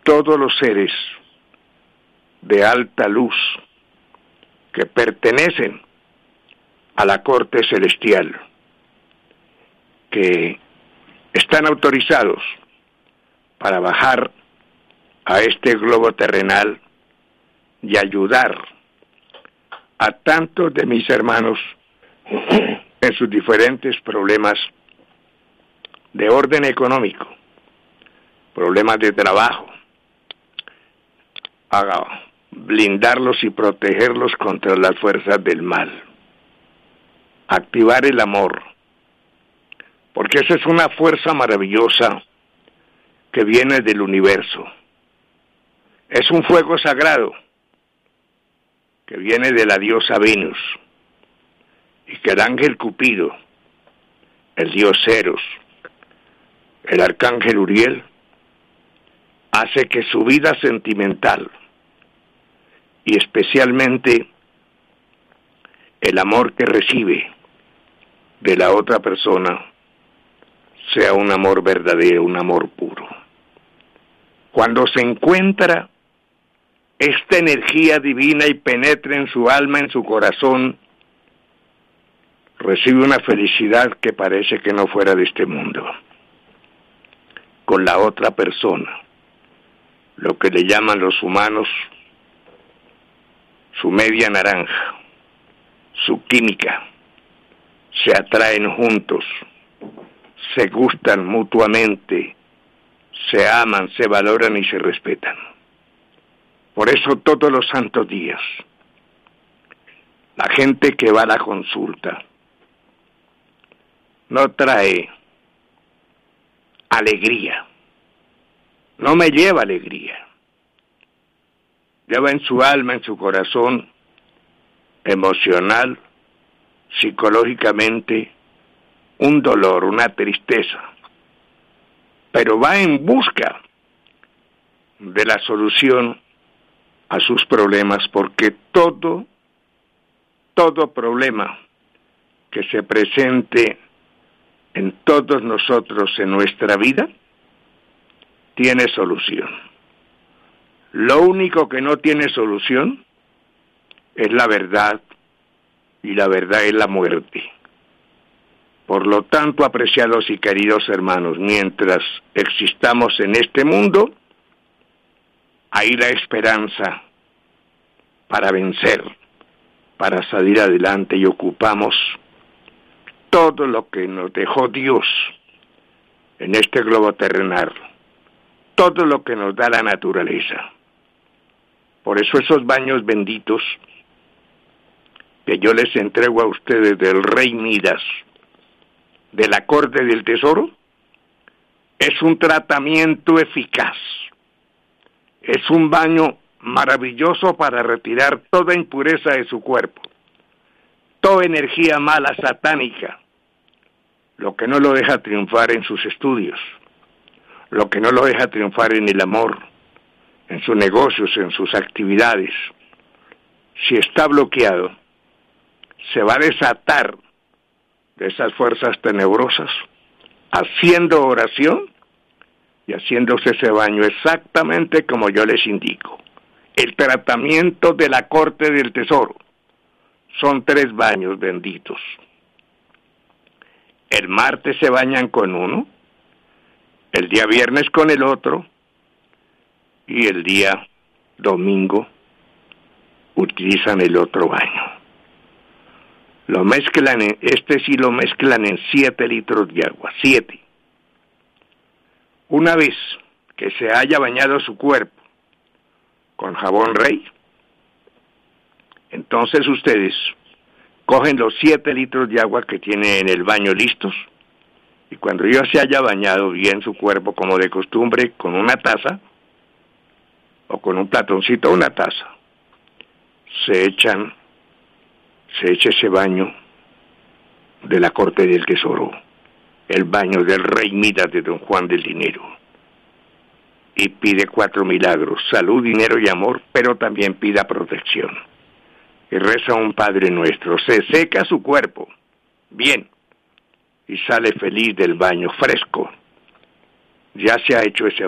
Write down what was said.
todos los seres de alta luz que pertenecen a la corte celestial, que están autorizados para bajar a este globo terrenal y ayudar a tantos de mis hermanos en sus diferentes problemas de orden económico, problemas de trabajo, a blindarlos y protegerlos contra las fuerzas del mal, activar el amor, porque esa es una fuerza maravillosa que viene del universo. Es un fuego sagrado que viene de la diosa Venus, y que el ángel Cupido, el dios Eros, el arcángel Uriel, hace que su vida sentimental, y especialmente el amor que recibe de la otra persona, sea un amor verdadero, un amor puro. Cuando se encuentra esta energía divina y penetra en su alma, en su corazón, recibe una felicidad que parece que no fuera de este mundo, con la otra persona, lo que le llaman los humanos su media naranja, su química. Se atraen juntos, se gustan mutuamente, se aman, se valoran y se respetan. Por eso todos los santos días, la gente que va a la consulta no trae alegría, no me lleva alegría, lleva en su alma, en su corazón, emocional, psicológicamente, un dolor, una tristeza, pero va en busca de la solución a sus problemas, porque todo problema que se presente en todos nosotros en nuestra vida tiene solución. Lo único que no tiene solución es la verdad, y la verdad es la muerte. Por lo tanto, apreciados y queridos hermanos, mientras existamos en este mundo, hay la esperanza para vencer, para salir adelante, y ocupamos todo lo que nos dejó Dios en este globo terrenal, todo lo que nos da la naturaleza. Por eso esos baños benditos que yo les entrego a ustedes del Rey Midas, de la Corte del Tesoro, es un tratamiento eficaz, es un baño maravilloso para retirar toda impureza de su cuerpo, toda energía mala, satánica, lo que no lo deja triunfar en sus estudios, lo que no lo deja triunfar en el amor, en sus negocios, en sus actividades. Si está bloqueado, se va a desatar de esas fuerzas tenebrosas, haciendo oración y haciéndose ese baño exactamente como yo les indico. El tratamiento de la Corte del Tesoro son 3 baños benditos. El martes se bañan con uno, el día viernes con el otro, y el día domingo utilizan el otro baño. Lo mezclan, sí lo mezclan en 7 litros de agua, 7. Una vez que se haya bañado su cuerpo con jabón Rey, entonces ustedes cogen los 7 litros de agua que tienen en el baño listos, y cuando ya se haya bañado bien su cuerpo como de costumbre, con una taza, o con un platoncito, una taza, se echa ese baño de la Corte del Tesoro, el baño del Rey Midas de Don Juan del Dinero, y pide 4 milagros: salud, dinero y amor, pero también pida protección, y reza un Padre Nuestro, se seca su cuerpo bien y sale feliz del baño, fresco. Ya se ha hecho ese